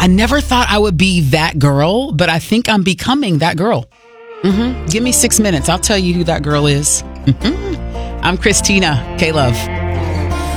never thought I would be that girl, but I think I'm becoming that girl. Give me 6 minutes. I'll tell you who that girl is. I'm Christina K. Love.